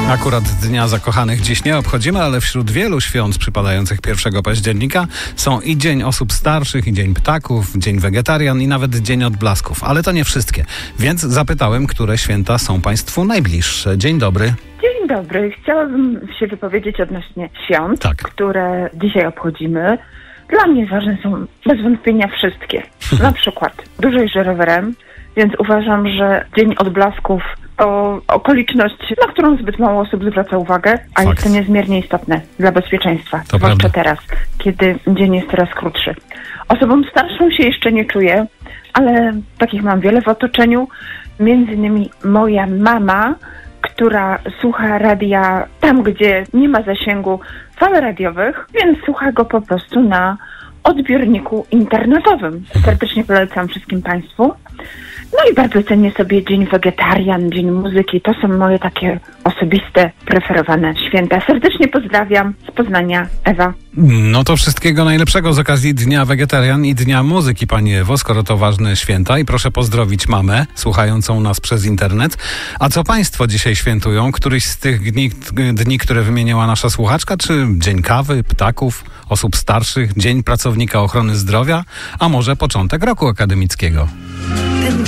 Akurat Dnia Zakochanych dziś nie obchodzimy, ale wśród wielu świąt przypadających 1 października są i Dzień Osób Starszych, i Dzień Ptaków, Dzień Wegetarian i nawet Dzień Odblasków. Ale to nie wszystkie, więc zapytałem, które święta są Państwu najbliższe. Dzień dobry. Dzień dobry. Chciałabym się wypowiedzieć odnośnie świąt, które dzisiaj obchodzimy. Dla mnie ważne są bez wątpienia wszystkie. Na przykład dużo jeżdżę rowerem, więc uważam, że Dzień Odblasków to okoliczność, na którą zbyt mało osób zwraca uwagę, a jest to niezmiernie istotne dla bezpieczeństwa, zwłaszcza teraz, kiedy dzień jest coraz krótszy. Osobą starszą się jeszcze nie czuję, ale takich mam wiele w otoczeniu, między innymi moja mama, która słucha radia tam, gdzie nie ma zasięgu fal radiowych, więc słucha go po prostu na odbiorniku internetowym. Serdecznie polecam wszystkim Państwu. No i bardzo cenię sobie Dzień Wegetarian, Dzień Muzyki. To są moje takie osobiste, preferowane święta. Serdecznie pozdrawiam z Poznania, Ewa. No to wszystkiego najlepszego z okazji Dnia Wegetarian i Dnia Muzyki, Pani Ewo, skoro to ważne święta. I proszę pozdrowić mamę słuchającą nas przez internet. A co Państwo dzisiaj świętują? Któryś z tych dni, które wymieniła nasza słuchaczka? Czy Dzień Kawy, Ptaków, Osób Starszych, Dzień Pracownika Ochrony Zdrowia? A może początek roku akademickiego?